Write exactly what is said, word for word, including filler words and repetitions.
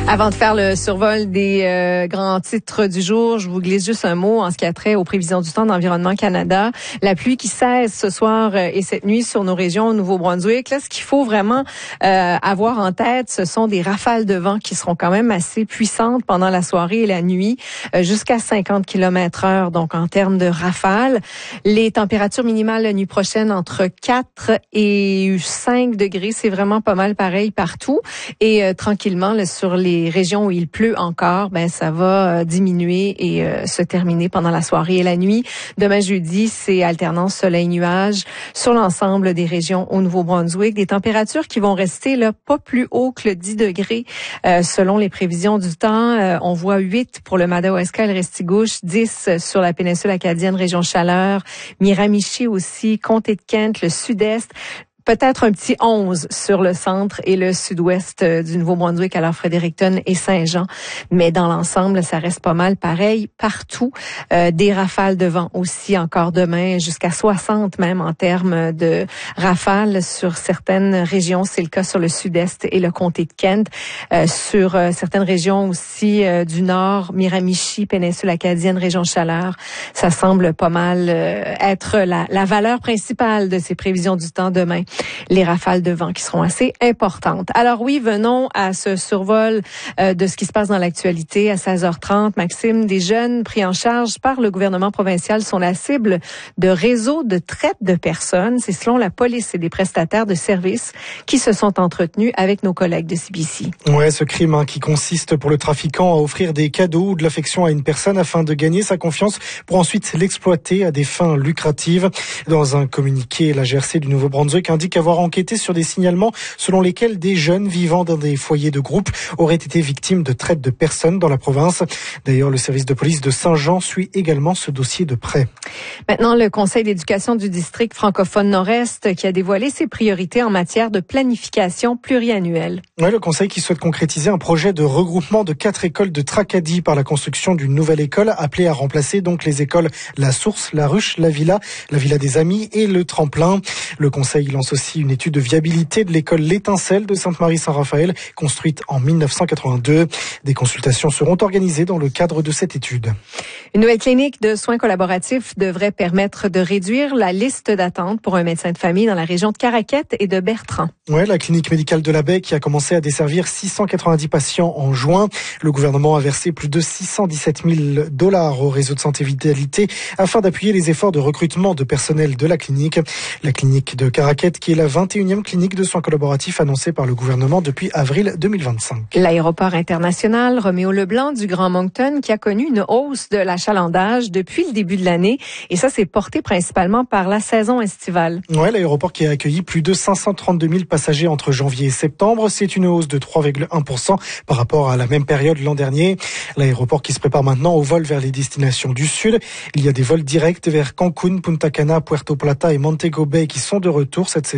Avant de faire le survol des euh, grands titres du jour, je vous glisse juste un mot en ce qui a trait aux prévisions du temps d'Environnement Canada. La pluie qui cesse ce soir euh, et cette nuit sur nos régions au Nouveau-Brunswick. Là, ce qu'il faut vraiment euh, avoir en tête, ce sont des rafales de vent qui seront quand même assez puissantes pendant la soirée et la nuit, euh, jusqu'à cinquante kilomètres heure. Donc, en termes de rafales, les températures minimales la nuit prochaine entre quatre et cinq degrés. C'est vraiment pas mal pareil partout. Et euh, tranquillement, là, sur les Les régions où il pleut encore, ben ça va euh, diminuer et euh, se terminer pendant la soirée et la nuit. Demain jeudi, c'est alternance soleil-nuage sur l'ensemble des régions au Nouveau-Brunswick. Des températures qui vont rester là pas plus haut que le dix degrés euh, selon les prévisions du temps. Euh, on voit huit pour le Madawaska et le Restigouche, dix sur la péninsule acadienne, région Chaleur, Miramichi aussi, comté de Kent, le sud-est. Peut-être un petit onze sur le centre et le sud-ouest du Nouveau-Brunswick, alors Fredericton et Saint-Jean. Mais dans l'ensemble, ça reste pas mal pareil partout. Euh, des rafales de vent aussi encore demain, jusqu'à soixante même en termes de rafales sur certaines régions. C'est le cas sur le sud-est et le comté de Kent. Euh, sur euh, certaines régions aussi euh, du nord, Miramichi, péninsule acadienne, région Chaleur. Ça semble pas mal euh, être la, la valeur principale de ces prévisions du temps demain. Les rafales de vent qui seront assez importantes. Alors oui, venons à ce survol euh, de ce qui se passe dans l'actualité à seize heures trente. Maxime, des jeunes pris en charge par le gouvernement provincial sont la cible de réseaux de traite de personnes. C'est selon la police et des prestataires de services qui se sont entretenus avec nos collègues de C B C. Ouais, ce crime hein, qui consiste pour le trafiquant à offrir des cadeaux ou de l'affection à une personne afin de gagner sa confiance pour ensuite l'exploiter à des fins lucratives. Dans un communiqué, la G R C du Nouveau-Brunswick indique avoir enquêté sur des signalements selon lesquels des jeunes vivant dans des foyers de groupe auraient été victimes de traite de personnes dans la province. D'ailleurs, le service de police de Saint-Jean suit également ce dossier de près. Maintenant, le Conseil d'éducation du district francophone Nord-Est qui a dévoilé ses priorités en matière de planification pluriannuelle. Ouais, le Conseil qui souhaite concrétiser un projet de regroupement de quatre écoles de Tracadie par la construction d'une nouvelle école appelée à remplacer donc les écoles La Source, La Ruche, La Villa, La Villa des Amis et le Tremplin. Le Conseil lance aussi une étude de viabilité de l'école L'Étincelle de Sainte-Marie-Saint-Raphaël, construite en mille neuf cent quatre-vingt-deux. Des consultations seront organisées dans le cadre de cette étude. Une nouvelle clinique de soins collaboratifs devrait permettre de réduire la liste d'attente pour un médecin de famille dans la région de Caraquette et de Bertrand. Ouais, la clinique médicale de la Baie qui a commencé à desservir six cent quatre-vingt-dix patients en juin. Le gouvernement a versé plus de six cent dix-sept mille dollars au réseau de santé vitalité afin d'appuyer les efforts de recrutement de personnel de la clinique. La clinique de Caraquette qui est la vingt et unième clinique de soins collaboratifs annoncée par le gouvernement depuis avril deux mille vingt-cinq. L'aéroport international Roméo-Leblanc du Grand Moncton qui a connu une hausse de l'achalandage depuis le début de l'année et ça s'est porté principalement par la saison estivale. Ouais, l'aéroport qui a accueilli plus de cinq cent trente-deux mille passagers entre janvier et septembre, c'est une hausse de trois virgule un pour cent par rapport à la même période l'an dernier. L'aéroport qui se prépare maintenant au vol vers les destinations du sud. Il y a des vols directs vers Cancun, Punta Cana, Puerto Plata et Montego Bay qui sont de retour cette saison.